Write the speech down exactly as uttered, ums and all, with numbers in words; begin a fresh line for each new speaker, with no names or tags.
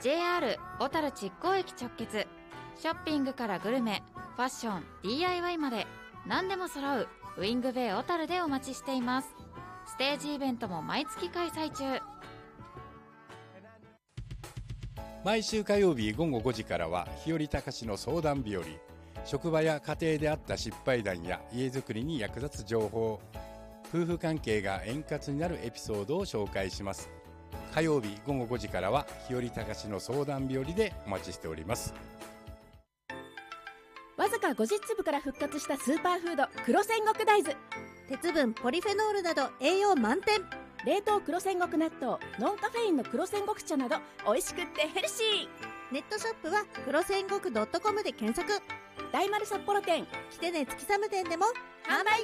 ジェイアール 小樽築港駅直結。ショッピングからグルメ、ファッション、 ディーアイワイ まで何でも揃うウィングベイ小樽でお待ちしています。ステージイベントも毎月開催中。
毎週火曜日午後ごじからは日和隆の相談日和。職場や家庭であった失敗談や家づくりに役立つ情報、夫婦関係が円滑になるエピソードを紹介します。火曜日午後ごじからは日和隆の相談日和でお待ちしております。
わずかごじゅっつぶから復活したスーパーフード黒戦国大豆。
鉄分、ポリフェノールなど栄養満点。
冷凍黒戦国納豆、ノンカフェインの黒戦国茶など美味しくってヘルシー。
ネットショップは黒戦国 .com で検索。
大丸札幌店、
キテネ月寒店でも販売